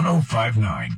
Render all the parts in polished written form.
1059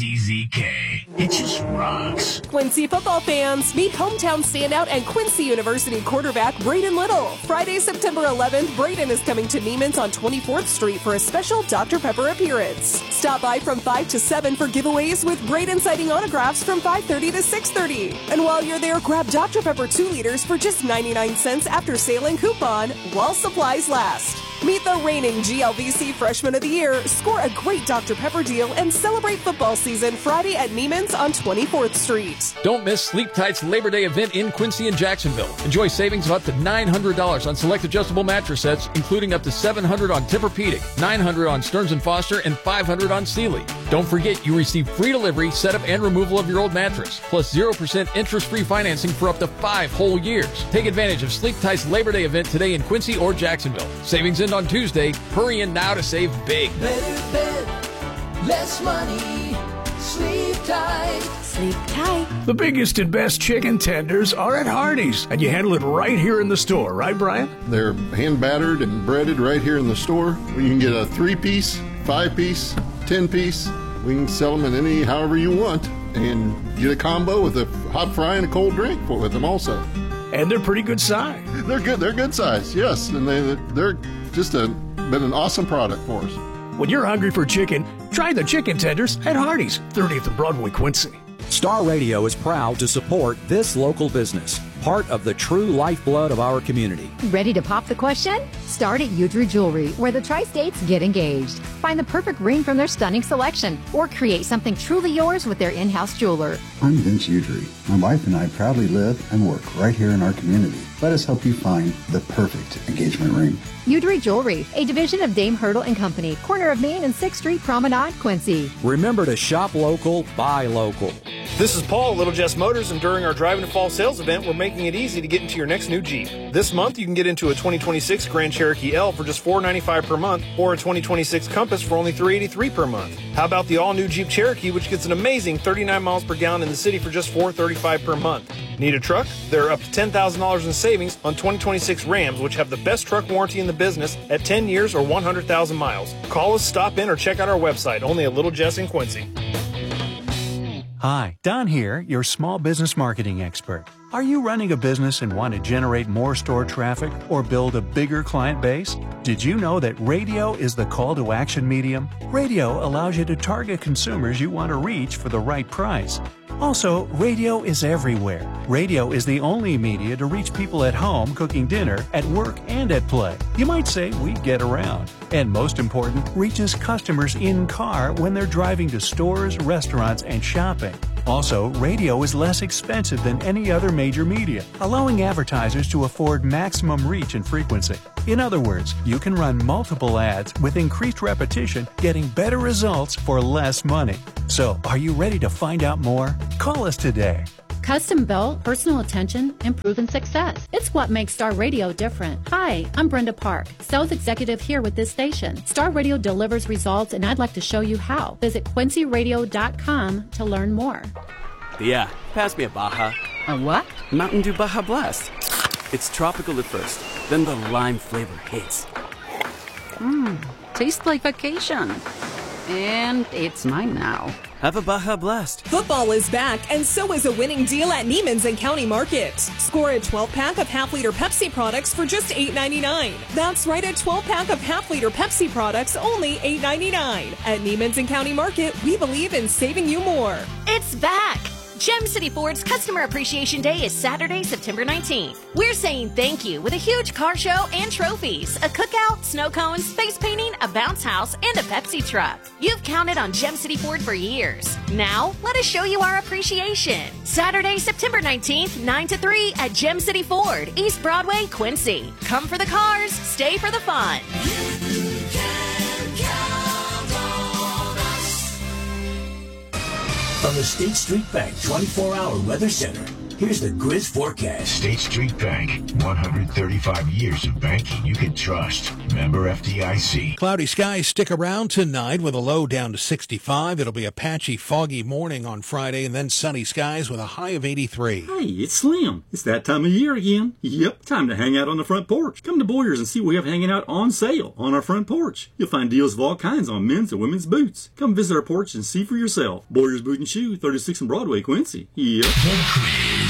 KZZK. It just rocks. Quincy football fans, meet hometown standout and Quincy University quarterback Braden Little. Friday, September 11th, Braden is coming to Neiman's on 24th Street for a special Dr. Pepper appearance. Stop by from 5 to 7 for giveaways with Braden signing autographs from 5:30 to 6:30. And while you're there, grab Dr. Pepper 2 liters for just 99 cents after sale and coupon while supplies last. Meet the reigning GLVC Freshman of the Year, score a great Dr. Pepper deal, and celebrate football season Friday at Neiman's on 24th Street. Don't miss Sleep Tight's Labor Day event in Quincy and Jacksonville. Enjoy savings of up to $900 on select adjustable mattress sets, including up to $700 on Tempur-Pedic, $900 on Stearns & Foster, and $500 on Sealy. Don't forget you receive free delivery, setup, and removal of your old mattress, plus 0% interest-free financing for up to 5 whole years. Take advantage of Sleep Tight's Labor Day event today in Quincy or Jacksonville. Savings end on Tuesday. Hurry in now to save big. Better bed, less money. Sleep tight. Sleep tight. The biggest and best chicken tenders are at Hardee's, and you handle it right here in the store, right, Brian? They're hand battered and breaded right here in the store. You can get a 3-piece, 5-piece, 10-piece. We can sell them in any however you want, and get a combo with a hot fry and a cold drink with them also. And they're pretty good size. They're good. They're good size, yes, and they're just been an awesome product for us. When you're hungry for chicken, try the chicken tenders at Hardee's, 30th and Broadway, Quincy. Star Radio is proud to support this local business, part of the true lifeblood of our community. Ready to pop the question? Start at Udry Jewelry, where the Tri-States get engaged. Find the perfect ring from their stunning selection, or create something truly yours with their in-house jeweler. I'm Vince Udry. My wife and I proudly live and work right here in our community. Let us help you find the perfect engagement ring. Udry Jewelry, a division of Dame Hurdle and Company, corner of Main and 6th Street Promenade, Quincy. Remember to shop local, buy local. This is Paul at Little Jess Motors, and during our Driving to Fall sales event, we're making it easy to get into your next new Jeep. This month, you can get into a 2026 Grand Cherokee L for just $495 per month, or a 2026 Compass for only $383 per month. How about the all-new Jeep Cherokee, which gets an amazing 39 miles per gallon in the city for just $435 per month? Need a truck? There are up to $10,000 in savings on 2026 Rams, which have the best truck warranty in the business at 10 years or 100,000 miles. Call us, stop in, or check out our website, only at Little Jess in Quincy. Hi, Don here, your small business marketing expert. Are you running a business and want to generate more store traffic or build a bigger client base? Did you know that radio is the call to action medium? Radio allows you to target consumers you want to reach for the right price. Also, radio is everywhere. Radio is the only media to reach people at home cooking dinner, at work, and at play. You might say we get around. And most important, reaches customers in car when they're driving to stores, restaurants, and shopping. Also, radio is less expensive than any other major media, allowing advertisers to afford maximum reach and frequency. In other words, you can run multiple ads with increased repetition, getting better results for less money. So, are you ready to find out more? Call us today. Custom built, personal attention, and proven success. It's what makes Star Radio different. Hi, I'm Brenda Park, sales executive here with this station. Star Radio delivers results, and I'd like to show you how. Visit quincyradio.com to learn more. Yeah, pass me a Baja. A what? Mountain Dew Baja Blast. It's tropical at first, then the lime flavor hits. Tastes like vacation. And it's mine now. Have a Baja Blast. Football is back, and so is a winning deal at Neiman's and County Market. Score a 12-pack of half-liter Pepsi products for just $8.99. That's right, a 12-pack of half-liter Pepsi products, only $8.99. At Neiman's and County Market, we believe in saving you more. It's back! Gem City Ford's Customer Appreciation Day is Saturday, September 19th. We're saying thank you with a huge car show and trophies, a cookout, snow cones, face painting, a bounce house, and a Pepsi truck. You've counted on Gem City Ford for years. Now, let us show you our appreciation. Saturday, September 19th, 9 to 3 at Gem City Ford, East Broadway, Quincy. Come for the cars, stay for the fun. From the State Street Bank 24-hour Weather Center, Here's the Grizz forecast. State Street Bank, 135 years of banking you can trust. Member FDIC. Cloudy skies stick around tonight with a low down to 65. It'll be a patchy, foggy morning on Friday and then sunny skies with a high of 83. Hey, it's Slim. It's that time of year again. Yep, time to hang out on the front porch. Come to Boyer's and see what we have hanging out on sale on our front porch. You'll find deals of all kinds on men's and women's boots. Come visit our porch and see for yourself. Boyer's Boot and Shoe, 36 and Broadway, Quincy. Yep. The Quiz.